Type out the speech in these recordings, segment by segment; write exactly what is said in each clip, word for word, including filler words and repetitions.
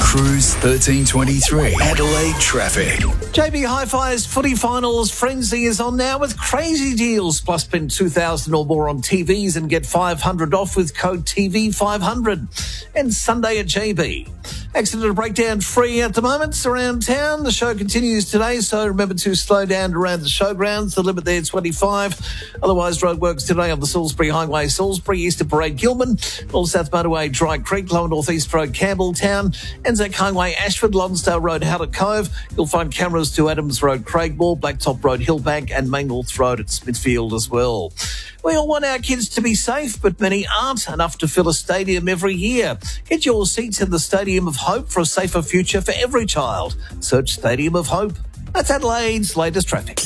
Cruise thirteen twenty-three, Adelaide traffic. J B Hi-Fi's footy finals frenzy is on now with crazy deals. Plus spend two thousand dollars or more on T Vs and get five hundred dollars off with code T V five hundred. And Sunday at J B. Accident breakdown free at the moment around town. The show continues today, so remember to slow down around the showgrounds. The limit there, twenty-five. Otherwise, roadworks today on the Salisbury Highway, Salisbury, Easter Parade, Gilman, North South Motorway, Dry Creek, Lower North East Road, Campbelltown, Anzac Highway, Ashford, Lonsdale Road, Howard Cove. You'll find cameras to Adams Road, Craigmore, Blacktop Road, Hillbank, and Main North Road at Smithfield as well. We all want our kids to be safe, but many aren't enough to fill a stadium every year. Get your seats in the Stadium of Hope for a safer future for every child. Search Stadium of Hope. That's Adelaide's latest traffic.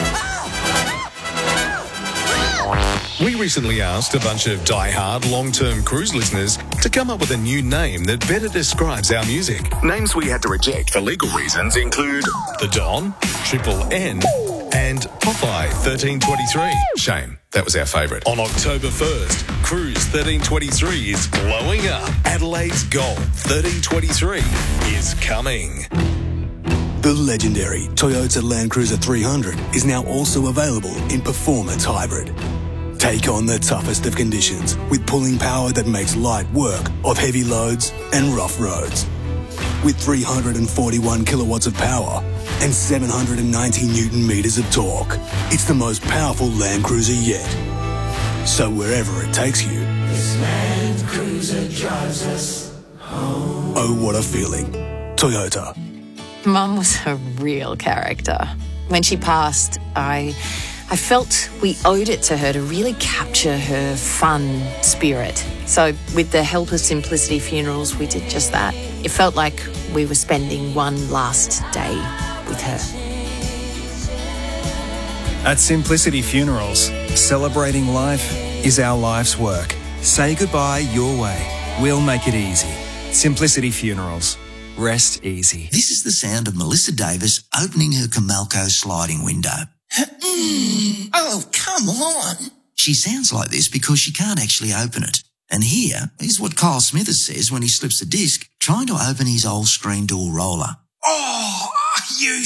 We recently asked a bunch of die-hard long-term cruise listeners to come up with a new name that better describes our music. Names we had to reject for legal reasons include The Don, Triple N, and Popeye thirteen twenty-three. Shame, that was our favourite. On October first, Cruise thirteen twenty-three is blowing up. Adelaide's Gold thirteen twenty-three is coming. The legendary Toyota Land Cruiser three hundred is now also available in Performance Hybrid. Take on the toughest of conditions with pulling power that makes light work of heavy loads and rough roads. With three hundred forty-one kilowatts of power and seven hundred ninety newton meters of torque, it's the most powerful Land Cruiser yet. So wherever it takes you, this Land Cruiser drives us home. Oh, what a feeling. Toyota. Mum was a real character. When she passed, I... I felt we owed it to her to really capture her fun spirit. So with the help of Simplicity Funerals, we did just that. It felt like we were spending one last day with her. At Simplicity Funerals, celebrating life is our life's work. Say goodbye your way. We'll make it easy. Simplicity Funerals. Rest easy. This is the sound of Melissa Davis opening her Comalco sliding window. Oh, come on. She sounds like this because she can't actually open it. And here is what Kyle Smithers says when he slips a disc trying to open his old screen door roller. Oh, you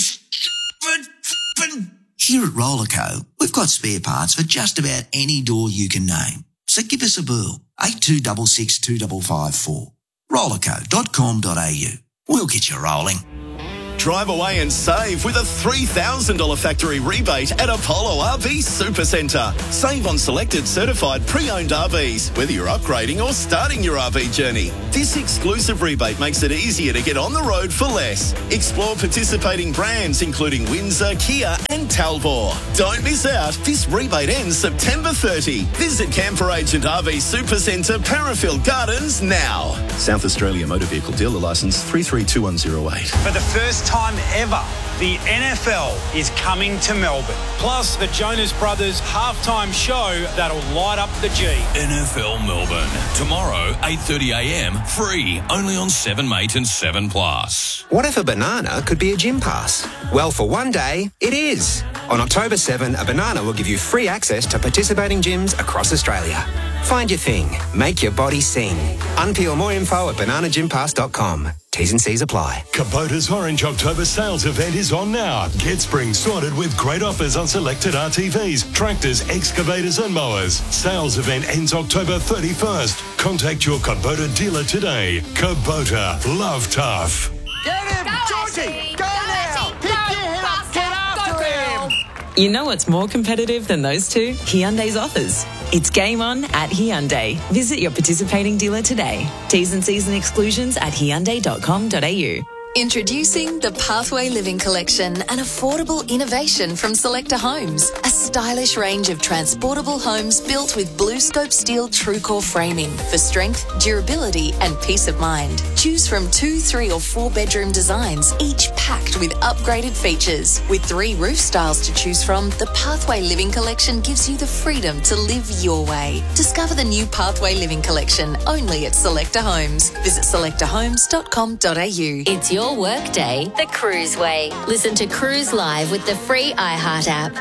stupid. Here at Rollerco, we've got spare parts for just about any door you can name. So give us a burl. eight two six six two five five four. rollerco dot com dot a u. We'll get you rolling. Drive away and save with a three thousand dollars factory rebate at Apollo R V Supercentre. Save on selected certified pre-owned R Vs, whether you're upgrading or starting your R V journey. This exclusive rebate makes it easier to get on the road for less. Explore participating brands including Windsor, Kia and Talbot. Don't miss out. This rebate ends September thirtieth. Visit Camper Agent R V Supercentre, Parafield Gardens now. South Australia Motor Vehicle Dealer Licence three three two one zero eight. For the first time ever, the N F L is coming to Melbourne. Plus, the Jonas Brothers halftime show that'll light up the G. N F L Melbourne. Tomorrow, eight thirty a m, free, only on seven mate and seven plus. What if a banana could be a gym pass? Well, for one day, it is. On October seventh, a banana will give you free access to participating gyms across Australia. Find your thing. Make your body sing. Unpeel more info at banana gym pass dot com. T's and C's apply. Kubota's Orange October sales event is on now. Get spring sorted with great offers on selected R T Vs, tractors, excavators and mowers. Sales event ends October thirty-first. Contact your Kubota dealer today. Kubota. Love tough. Get him! Go, Georgie! Go, go now! Pick your head up! Get after him! You know what's more competitive than those two? Hyundai's offers. It's game on at Hyundai. Visit your participating dealer today. T's and C's and exclusions at hyundai dot com dot a u. Introducing the Pathway Living Collection, an affordable innovation from Selector Homes. A stylish range of transportable homes built with BlueScope steel TrueCore framing for strength, durability and peace of mind. Choose from two, three or four bedroom designs, each packed with upgraded features. With three roof styles to choose from, the Pathway Living Collection gives you the freedom to live your way. Discover the new Pathway Living Collection only at Selector Homes. Visit selector homes dot com dot a u. It's your work day the Cruise way. Listen to Cruise Live with the free iHeart app.